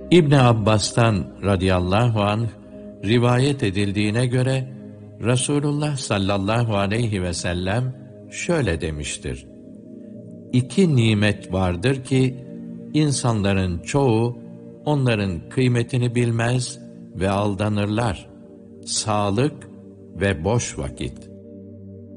İbn Abbas'tan radıyallahu anh rivayet edildiğine göre Resulullah sallallahu aleyhi ve sellem şöyle demiştir: İki nimet vardır ki insanların çoğu onların kıymetini bilmez ve aldanırlar: sağlık ve boş vakit.